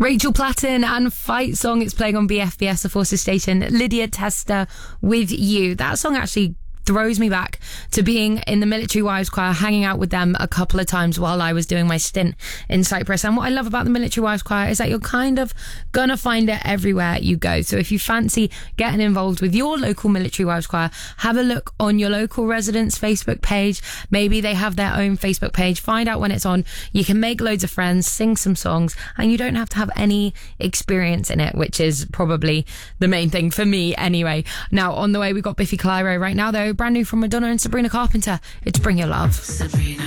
Rachel Platten and Fight Song. It's playing on BFBS, the Forces station. Lydia Tester with You. That song actually throws me back to being in the Military Wives Choir, hanging out with them a couple of times while I was doing my stint in Cyprus. And what I love about the Military Wives Choir is that you're kind of gonna find it everywhere you go. So if you fancy getting involved with your local Military Wives Choir, have a look on your local residents' Facebook page. Maybe they have their own Facebook page. Find out when it's on. You can make loads of friends, sing some songs, and you don't have to have any experience in it, which is probably the main thing for me anyway. Now, on the way, we've got Biffy Clyro right now, though. Brand new from Madonna and Sabrina Carpenter. It's Bring Your Love. Sabrina.